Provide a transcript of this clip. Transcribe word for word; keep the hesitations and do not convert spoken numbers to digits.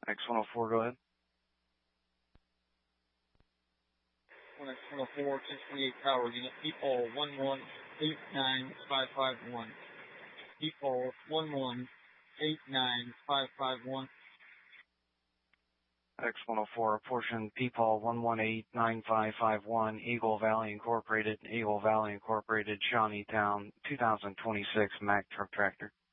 X one oh four, go ahead. one X one oh four, ten twenty-eight Tower Unit, People one one eight nine five five one. People one one eight nine five five one. X one oh four, portion P-Paul one one eight nine five five one, Eagle Valley Incorporated, Eagle Valley Incorporated, Shawneetown, two thousand twenty-six Mack Truck Tractor.